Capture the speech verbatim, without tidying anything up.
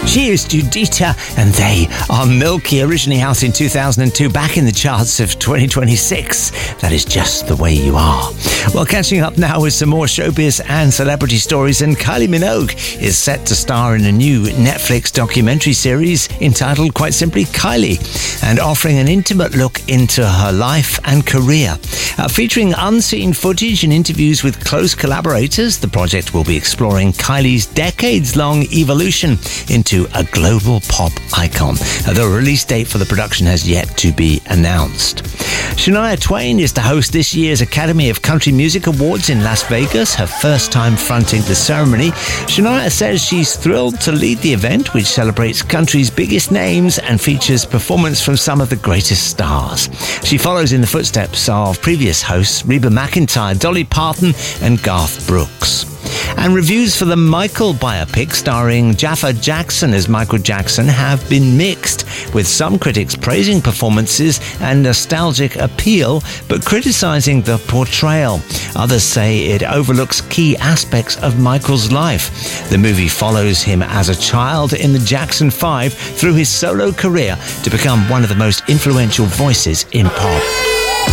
Cheers, Judita, and they are Milky, originally out in two thousand two, back in the charts of twenty twenty-six. That is just the way you are. Well, catching up now with some more showbiz and celebrity stories, and Kylie Minogue is set to star in a new Netflix documentary series entitled, quite simply, Kylie, and offering an intimate look into her life and career. Uh, featuring unseen footage and interviews with close collaborators, the project will be exploring Kylie's decades-long evolution into a global pop icon. Uh, the release date for the production has yet to be announced. Shania Twain is to host this year's Academy of Country Music Awards in Las Vegas, her first time fronting the ceremony. Shania says she's thrilled to lead the event, which celebrates country's biggest names and features performance from some of the greatest stars. She follows in the footsteps of previous hosts Reba McEntire, Dolly Parton and Garth Brooks. And reviews for the Michael biopic starring Jaffa Jackson as Michael Jackson have been mixed, with some critics praising performances and nostalgic appeal, but criticising the portrayal. Others say it overlooks key aspects of Michael's life. The movie follows him as a child in the Jackson five through his solo career to become one of the most influential voices in pop.